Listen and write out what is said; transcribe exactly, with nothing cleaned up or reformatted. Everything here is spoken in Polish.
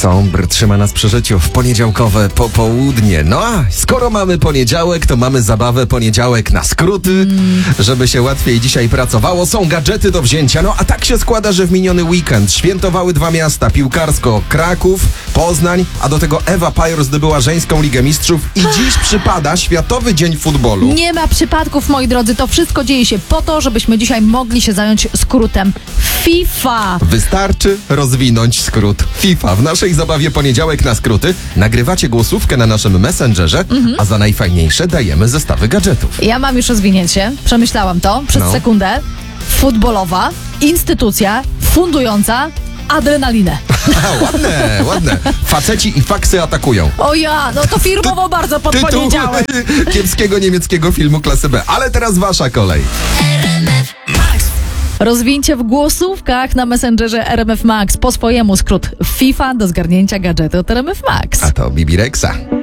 Sombr trzyma nas przy życiu w poniedziałkowe popołudnie. No a skoro mamy poniedziałek, to mamy zabawę poniedziałek na skróty, mm. żeby się łatwiej dzisiaj pracowało. Są gadżety do wzięcia. No a tak się składa, że w miniony weekend świętowały dwa miasta piłkarsko: Kraków, Poznań, a do tego Ewa Pajor zdobyła żeńską Ligę Mistrzów i dziś przypada Światowy Dzień Futbolu. Nie ma przypadków, moi drodzy, to wszystko dzieje się po to, żebyśmy dzisiaj mogli się zająć skrótem FIFA. Wystarczy rozwinąć skrót FIFA. W naszej zabawie poniedziałek na skróty nagrywacie głosówkę na naszym Messengerze, mhm. a za najfajniejsze dajemy zestawy gadżetów. Ja mam już rozwinięcie, przemyślałam to przez no. sekundę. Futbolowa instytucja fundująca adrenalinę. ładne, ładne. Faceci i faksy atakują. O ja, no to firmowo Ty, bardzo pod poniedziałek. Kiepskiego niemieckiego filmu klasy B. Ale teraz wasza kolej. Rozwinięcie w głosówkach na Messengerze R M F Max po swojemu skrót FIFA do zgarnięcia gadżetu od R M F Max. A to Bibi Rexa.